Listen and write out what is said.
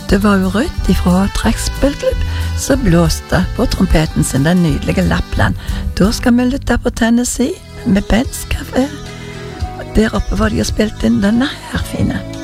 Det var jo rødt ifra trekkspillklubb, så blåste på trompeten sin den nydelige Lappland. Da skal vi lytte på Tennessee med Benz Café. Der oppe var de og spilte inn denne her fine.